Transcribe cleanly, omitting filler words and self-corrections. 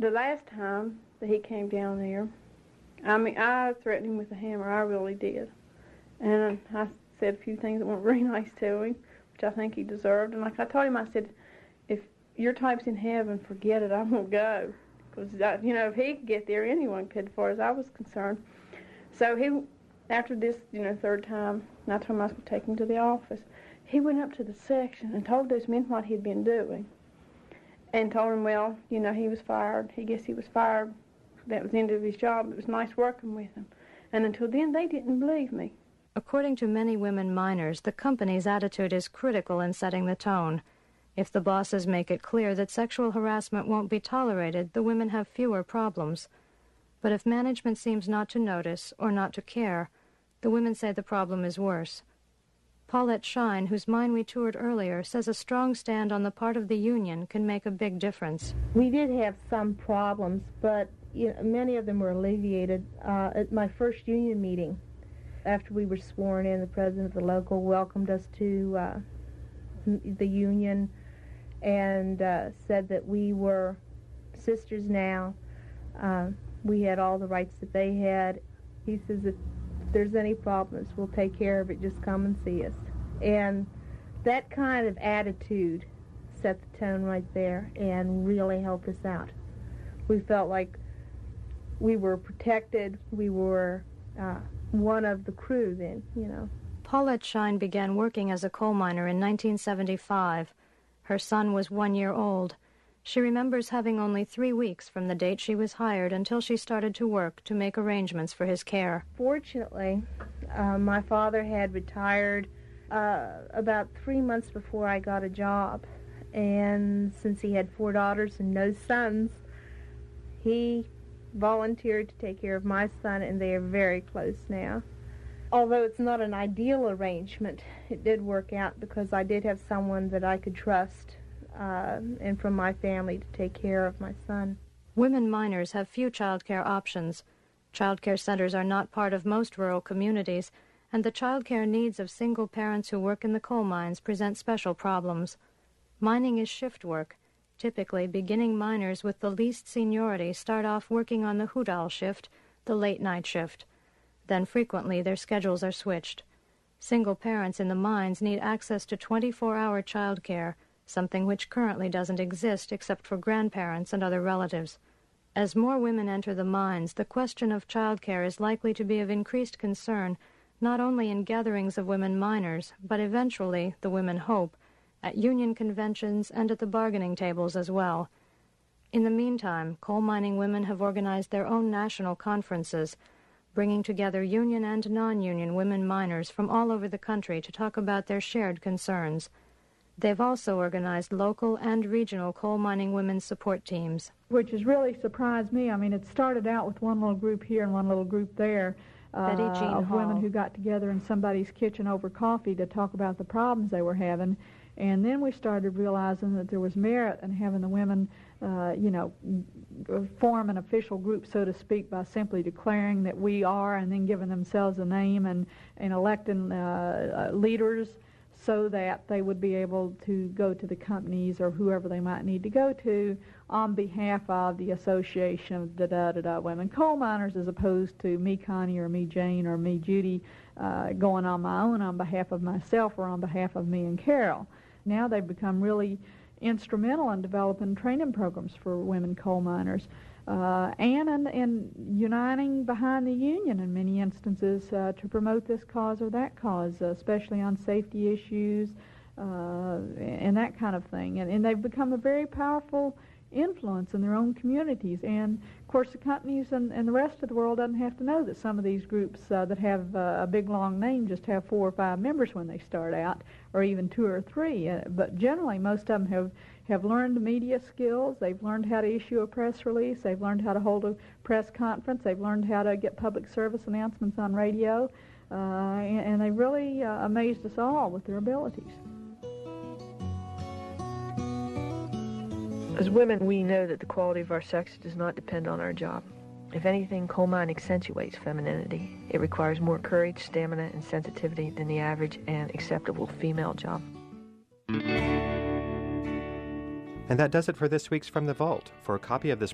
The last time that he came down there, I mean, I threatened him with a hammer. I really did. And I said a few things that weren't very nice to him, which I think he deserved. And like I told him, I said, if your type's in heaven, forget it. I won't go. Because, you know, if he could get there, anyone could, as far as I was concerned. So he, after this, you know, third time, and I told him I was going to take him to the office, he went up to the section and told those men what he'd been doing. And told him, well, you know, he was fired. He guessed he was fired. That was the end of his job. It was nice working with him. And until then, they didn't believe me. According to many women miners, the company's attitude is critical in setting the tone. If the bosses make it clear that sexual harassment won't be tolerated, the women have fewer problems. But if management seems not to notice or not to care, the women say the problem is worse. Paulette Shine, whose mine we toured earlier, says a strong stand on the part of the union can make a big difference. We did have some problems, but many of them were alleviated. At my first union meeting, after we were sworn in, the president of the local welcomed us to the union and said that we were sisters now. We had all the rights that they had. He says, if there's any problems, we'll take care of it. Just come and see us. And that kind of attitude set the tone right there and really helped us out. We felt like we were protected. We were one of the crew then, you know. Paulette Shine began working as a coal miner in 1975. Her son was 1 year old. She remembers having only 3 weeks from the date she was hired until she started to work to make arrangements for his care. Fortunately, my father had retired about 3 months before I got a job. And since he had 4 daughters and no sons, he volunteered to take care of my son, and they are very close now. Although it's not an ideal arrangement, it did work out because I did have someone that I could trust and from my family to take care of my son. Women miners have few child care options. Child care centers are not part of most rural communities, and the child care needs of single parents who work in the coal mines present special problems. Mining is shift work. Typically, beginning miners with the least seniority start off working on the Hudal shift, the late night shift. Then frequently their schedules are switched. Single parents in the mines need access to 24-hour child care, something which currently doesn't exist except for grandparents and other relatives. As more women enter the mines, the question of child care is likely to be of increased concern, not only in gatherings of women miners, but eventually, the women hope, at union conventions and at the bargaining tables as well. In the meantime, coal mining women have organized their own national conferences, bringing together union and non-union women miners from all over the country to talk about their shared concerns. They've also organized local and regional coal mining women's support teams. Which has really surprised me. I mean, it started out with one little group here and one little group there of women who got together in somebody's kitchen over coffee to talk about the problems they were having. And then we started realizing that there was merit in having the women, form an official group, so to speak, by simply declaring that we are and then giving themselves a name and electing leaders so that they would be able to go to the companies or whoever they might need to go to on behalf of the Association of da-da-da-da Women Coal Miners, as opposed to me, Connie, or me, Jane, or me, Judy, going on my own on behalf of myself or on behalf of me and Carol. Now they've become really instrumental in developing training programs for women coal miners and in uniting behind the union in many instances to promote this cause or that cause, especially on safety issues and that kind of thing. And they've become a very powerful influence in their own communities. And, of course, the companies and the rest of the world doesn't have to know that some of these groups that have a big, long name just have 4 or 5 members when they start out, or even 2 or 3. But generally, most of them have learned media skills. They've learned how to issue a press release. They've learned how to hold a press conference. They've learned how to get public service announcements on radio. And they really amazed us all with their abilities. As women, we know that the quality of our sex does not depend on our job. If anything, coal mine accentuates femininity. It requires more courage, stamina, and sensitivity than the average and acceptable female job. And that does it for this week's From the Vault. For a copy of this